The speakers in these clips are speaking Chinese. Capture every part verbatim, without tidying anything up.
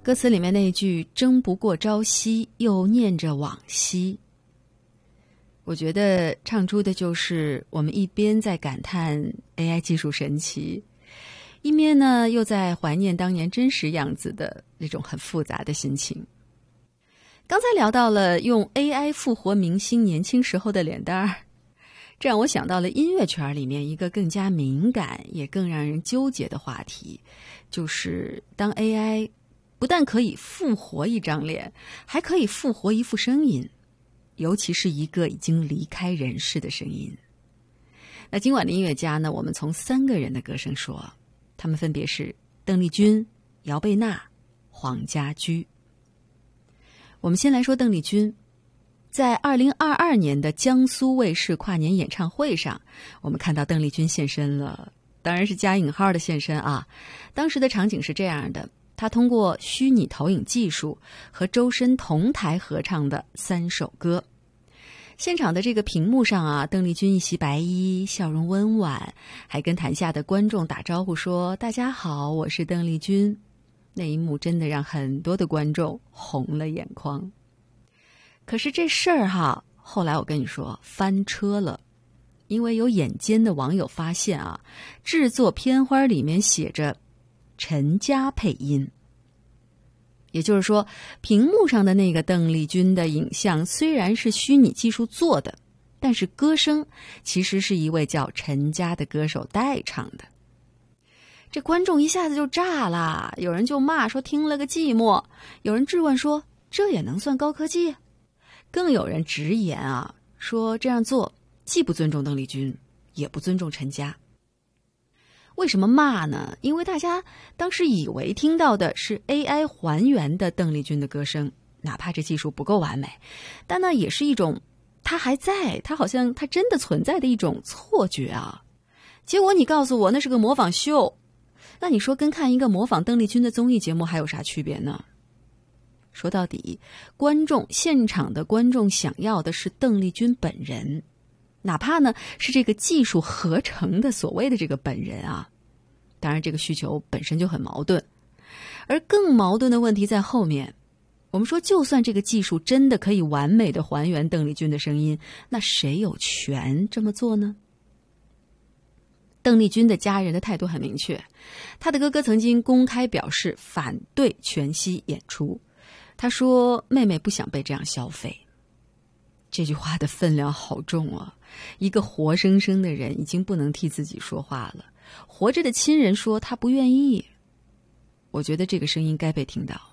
歌词里面那一句争不过朝夕，又念着往昔，我觉得唱出的就是我们一边在感叹 A I 技术神奇，一面呢又在怀念当年真实样子的那种很复杂的心情。刚才聊到了用 A I 复活明星年轻时候的脸蛋儿，这让我想到了音乐圈里面一个更加敏感也更让人纠结的话题，就是当 A I 不但可以复活一张脸，还可以复活一副声音，尤其是一个已经离开人世的声音。那今晚的音乐家呢，我们从三个人的歌声说，他们分别是邓丽君、姚贝娜、黄家驹。我们先来说邓丽君。在二零二二年的江苏卫视跨年演唱会上，我们看到邓丽君现身了，当然是加引号的现身啊。当时的场景是这样的，她通过虚拟投影技术和周深同台合唱的三首歌。现场的这个屏幕上啊，邓丽君一袭白衣，笑容温婉，还跟台下的观众打招呼说：“大家好，我是邓丽君。”那一幕真的让很多的观众红了眼眶。可是这事儿哈，后来我跟你说翻车了，因为有眼尖的网友发现啊，制作片花里面写着陈家配音。也就是说，屏幕上的那个邓丽君的影像虽然是虚拟技术做的，但是歌声其实是一位叫陈家的歌手代唱的。这观众一下子就炸了，有人就骂说听了个寂寞，有人质问说这也能算高科技？更有人直言啊，说这样做既不尊重邓丽君，也不尊重陈家。为什么骂呢？因为大家当时以为听到的是 A I 还原的邓丽君的歌声，哪怕这技术不够完美，但那也是一种它还在，它好像它真的存在的一种错觉啊。结果你告诉我那是个模仿秀，那你说跟看一个模仿邓丽君的综艺节目还有啥区别呢？说到底，观众现场的观众想要的是邓丽君本人，哪怕呢是这个技术合成的所谓的这个本人啊。当然这个需求本身就很矛盾，而更矛盾的问题在后面。我们说就算这个技术真的可以完美的还原邓丽君的声音，那谁有权这么做呢？邓丽君的家人的态度很明确，她的哥哥曾经公开表示反对全息演出，他说妹妹不想被这样消费。这句话的分量好重啊，一个活生生的人已经不能替自己说话了，活着的亲人说他不愿意，我觉得这个声音该被听到。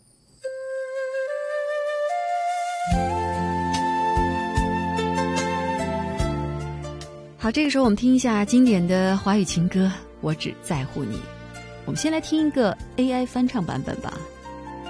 好，这个时候我们听一下经典的华语情歌《我只在乎你》。我们先来听一个 A I 翻唱版本吧。